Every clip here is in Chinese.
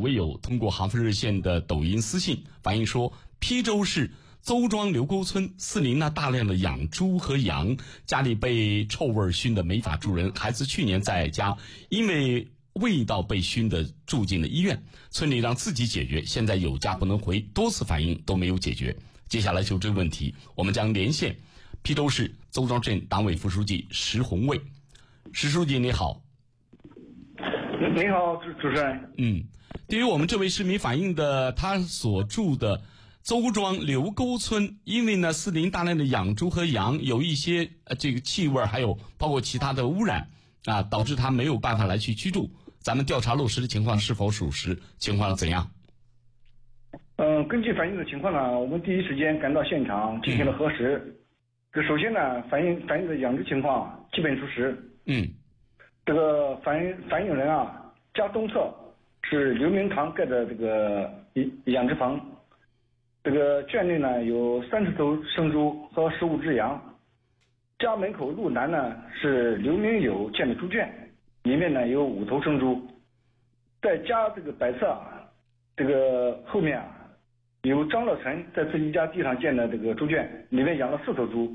位友通过杭汾热线的抖音私信反映说，邳州市邹庄刘沟村4邻大量的养猪和羊，家里被臭味熏得没法住人，孩子去年在家因为味道被熏得住进了医院，村里让自己解决，现在有家不能回，多次反映都没有解决。接下来就这个问题，我们将连线邳州市邹庄镇党委副书记石红卫。石书记你好。 你好，主持人。 对于我们这位市民反映的他所住的邹庄刘沟村，因为4邻大量的养猪和羊，有一些这个气味，还有包括其他的污染导致他没有办法来去居住。咱们调查落实的情况是否属实？情况怎样？ 根据反映的情况呢，我们第一时间赶到现场进行了核实。首先呢，反映的养殖情况基本属实。这个反映人家东侧是刘明堂盖的这个养殖棚，这个圈内呢有30头生猪和15只羊，家门口路南呢是刘明友建的猪圈，里面呢有5头生猪，在家这个北侧这个后面有张乐成在自己家地上建的这个猪圈，里面养了4头猪。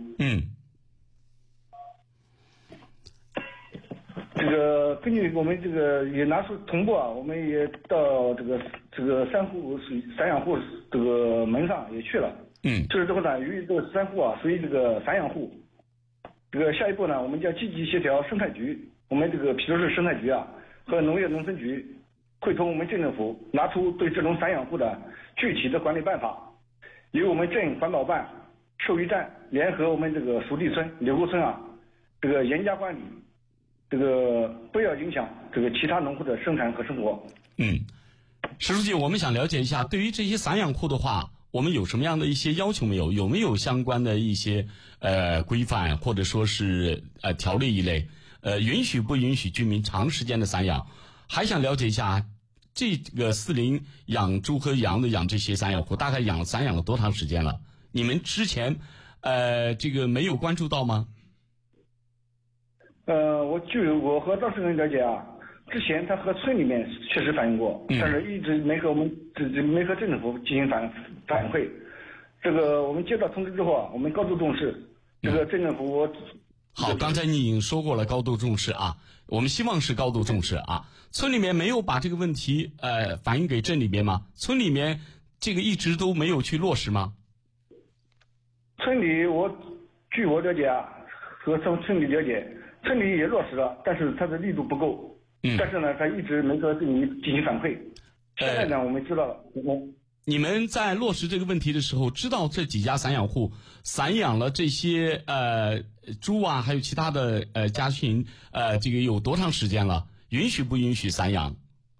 这个根据我们这个也拿出同步我们也到这个散养户这个门上也去了。就是之后呢，由于这个3户属于这个散养户，这个下一步呢，我们将积极协调生态局，我们这个邳州市生态局和农业农村局会同我们镇政府拿出对这种散养户的具体的管理办法，由我们镇环保办、兽医站联合我们这个属地村刘沟村这个严加管理，这个不要影响这个其他农户的生产和生活。 石书记，我们想了解一下，对于这些散养户的话，我们有什么样的一些要求没有？有没有相关的一些规范，或者说是条例一类，允许不允许居民长时间的散养？还想了解一下，这个4邻养猪和羊的这些散养户，大概散养了多长时间了？你们之前这个没有关注到吗？ 我和当事人了解之前他和村里面确实反映过，但是一直没和镇政府进行反馈。这个我们接到通知之后我们高度重视。这个镇政府好，刚才你已经说过了，高度重视我们希望是高度重视村里面没有把这个问题反映给镇里面吗？村里面这个一直都没有去落实吗？ 村里据我了解和从村里了解，村里也落实了，但是它的力度不够。但是呢，他一直没和镇里进行反馈。现在呢，我们知道了。 你们在落实这个问题的时候，知道这几家散养户散养了这些猪还有其他的家禽这个有多长时间了？允许不允许散养？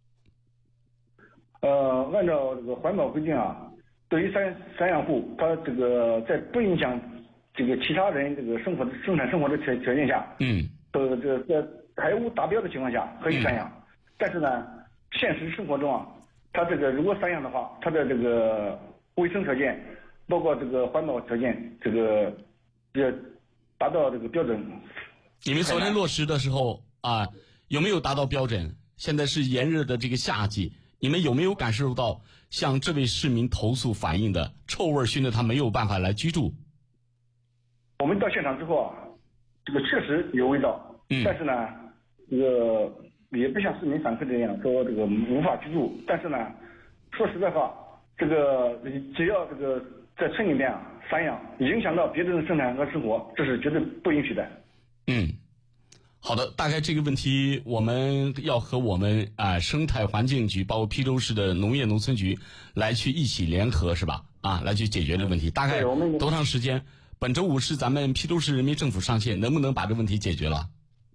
按照这个环保规定对于散养户，他这个在不影响这个其他人这个生产生活的条件下，在排污达标的情况下可以散养。但是呢，现实生活中他这个如果散养的话，他的这个卫生条件，包括这个环保条件，这个要达到这个标准。 你们昨天落实的时候有没有达到标准？现在是炎热的这个夏季，你们有没有感受到像这位市民投诉反映的臭味熏得他没有办法来居住？ 我们到现场之后这个确实有味道，但是呢，这个也不像市民反馈这样说这个无法居住。但是呢，说实在话，这个只要这个在村里面散养，影响到别人的生产和生活，这是绝对不允许的。 好的，大概这个问题我们要和我们生态环境局，包括邳州市的农业农村局来去一起联合，是吧？来去解决这个问题。大概多长时间？本周5是咱们邳州市人民政府上线，能不能把这个问题解决了？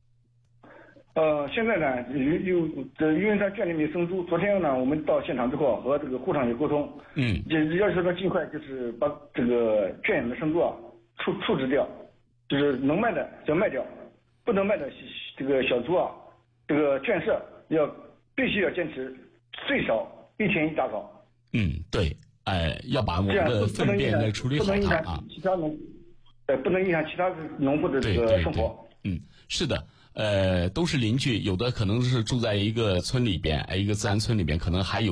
现在呢，因为他圈里面生猪，昨天呢，我们到现场之后和这个户长也沟通，也要求他尽快就是把这个圈养的生猪处置掉，就是能卖的就卖掉，不能卖的这个小猪这个圈舍必须要坚持最少1天1大扫。 对，要把我们的粪便来处理好它不能影响其他农户的这个生活。 是的。都是邻居，有的可能是住在一个村里边，一个自然村里边，可能还有